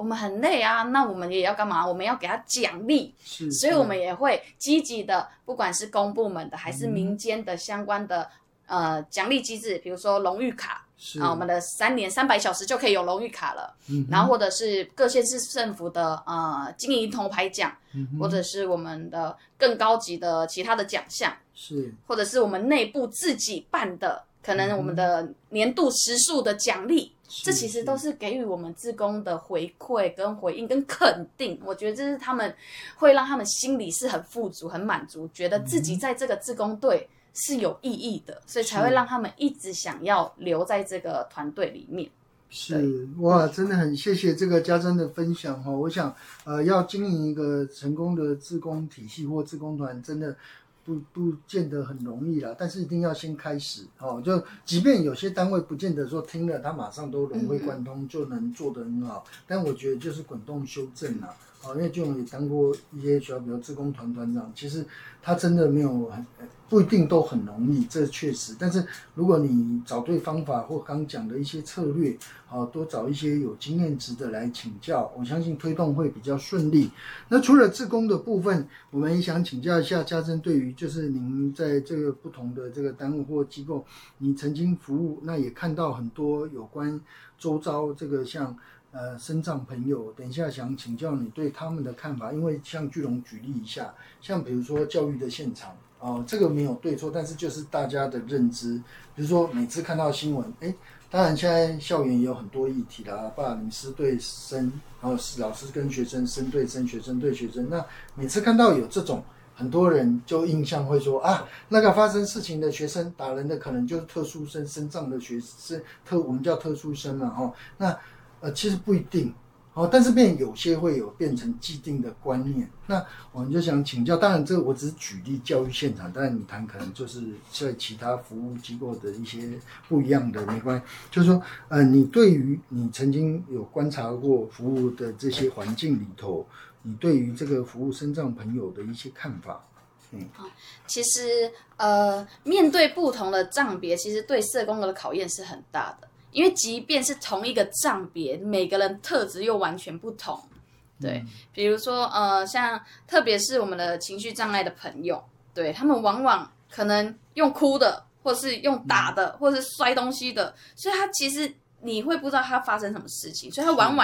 们很累啊，那我们也要干嘛？我们要给他奖励，所以我们也会积极的，不管是公部门的还是民间的相关的奖励机制，比如说荣誉卡，我们的3年300小时就可以有荣誉卡了，然后或者是各县市政府的金银铜牌奖，或者是我们的更高级的其他的奖项，或者是我们内部自己办的，可能我们的年度时数的奖励。这其实都是给予我们志工的回馈跟回应跟肯定，我觉得这是他们会让他们心里是很富足很满足，觉得自己在这个志工队是有意义的，所以才会让他们一直想要留在这个团队里面。 是哇，真的很谢谢这个家珍的分享哈。我想要经营一个成功的志工体系或志工团，真的不见得很容易啦，但是一定要先开始哦。就即便有些单位不见得说听了他马上都融会贯通就能做得很好，但我觉得就是滚动修正啦。因为就也当过一些学校，比如志工团团长，其实他真的没有不一定都很容易，这确实。但是如果你找对方法或刚讲的一些策略，多找一些有经验值的来请教，我相信推动会比较顺利。那除了志工的部分，我们也想请教一下家珍，对于就是您在这个不同的这个单位或机构，你曾经服务，那也看到很多有关周遭这个像身障朋友，等一下想请教你对他们的看法，因为像巨龙举例一下，像比如说教育的现场这个没有对错，但是就是大家的认知，比如说每次看到新闻，当然现在校园也有很多议题啦，霸凌师对生，然后老师跟学生，生对生，学生对学生，那每次看到有这种，很多人就印象会说那个发生事情的学生打人的可能就是特殊生，身障的学生，我们叫特殊生嘛那其实不一定但是有些会有变成既定的观念。那我们就想请教，当然这我只是举例教育现场，当然你谈可能就是在其他服务机构的一些不一样的没关系。就是说你对于你曾经有观察过服务的这些环境里头，你对于这个服务身障朋友的一些看法？ 其实面对不同的障别，其实对社工的考验是很大的。因为即便是同一个障别，每个人特质又完全不同，对，比如说像特别是我们的情绪障碍的朋友，对，他们往往可能用哭的，或是用打的，或是摔东西的，所以他其实你会不知道他发生什么事情，所以他往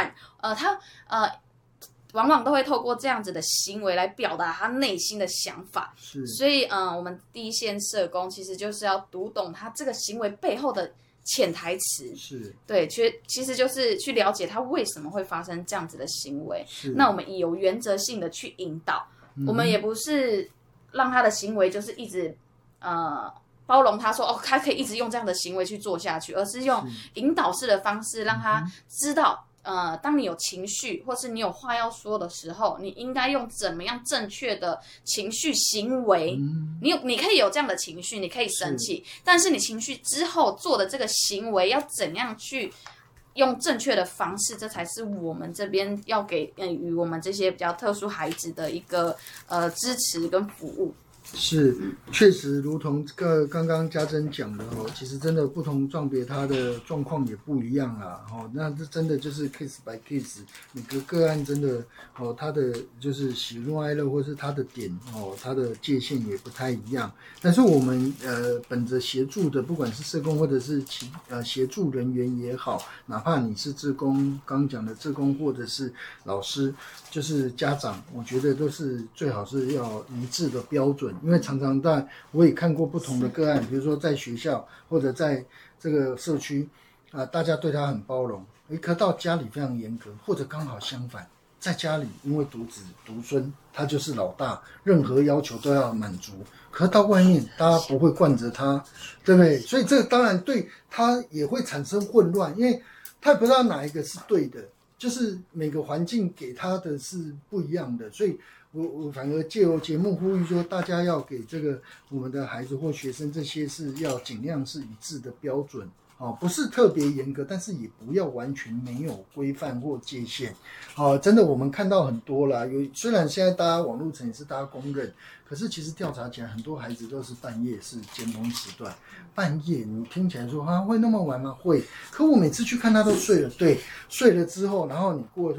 往都会透过这样子的行为来表达他内心的想法，所以我们第一线社工其实就是要读懂他这个行为背后的潜台词，对，其实就是去了解他为什么会发生这样子的行为。那我们以有原则性的去引导，我们也不是让他的行为就是一直包容他说他可以一直用这样的行为去做下去，而是用引导式的方式让他知道当你有情绪或是你有话要说的时候，你应该用怎么样正确的情绪行为。你可以有这样的情绪，你可以生气，但是你情绪之后做的这个行为要怎样去用正确的方式，这才是我们这边要给予我们这些比较特殊孩子的一个支持跟服务。 是，确实如同刚刚家珍讲的其实真的不同障别他的状况也不一样啦那这真的就是 case by case， 每个个案真的他的就是喜怒哀乐或是他的点他的界限也不太一样。但是我们本着协助的，不管是社工或者是协助人员也好，哪怕你是志工，刚讲的志工或者是老师，就是家长，我觉得都是最好是要一致的标准。因为常常我也看过不同的个案，比如说在学校或者在这个社区大家对他很包容，可到家里非常严格，或者刚好相反，在家里因为独子独孙，他就是老大，任何要求都要满足，可到外面大家不会惯着他，对不对？所以这当然对他也会产生混乱，因为他也不知道哪一个是对的，就是每个环境给他的是不一样的。所以我反而借由节目呼吁说，大家要给这个我们的孩子或学生，这些是要尽量是一致的标准不是特别严格，但是也不要完全没有规范或界限真的我们看到很多啦，虽然现在大家网络层也是大家公认，可是其实调查起来很多孩子都是半夜是尖峰时段，半夜你听起来说会那么晚吗？会，可我每次去看他都睡了，对，睡了之后然后你过